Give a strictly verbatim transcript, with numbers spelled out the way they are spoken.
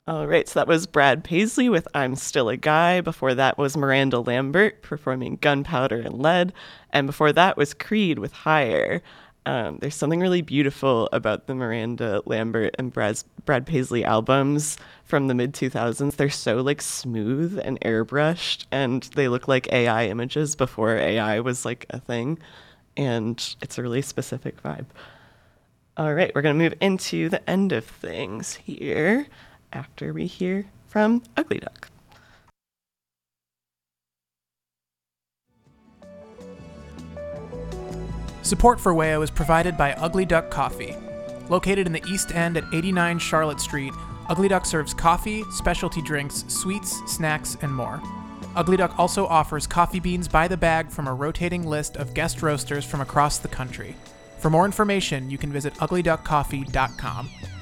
All right, so that was Brad Paisley with I'm Still a Guy. Before that was Miranda Lambert performing Gunpowder and Lead. And before that was Creed with Higher. Um, there's something really beautiful about the Miranda Lambert and Brad, Brad Paisley albums from the mid two thousands. They're so like smooth and airbrushed, and they look like A I images before A I was like a thing. And it's a really specific vibe. All right, we're going to move into the end of things here after we hear from Ugly Duck. Support for W A O is provided by Ugly Duck Coffee. Located in the East End at eighty-nine Charlotte Street, Ugly Duck serves coffee, specialty drinks, sweets, snacks, and more. Ugly Duck also offers coffee beans by the bag from a rotating list of guest roasters from across the country. For more information, you can visit ugly duck coffee dot com.